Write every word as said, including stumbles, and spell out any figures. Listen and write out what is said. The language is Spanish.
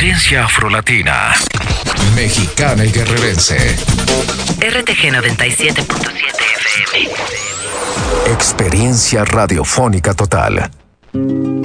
Tendencia afrolatina, mexicana y guerrerense. R T G noventa y siete punto siete F M. Experiencia radiofónica total.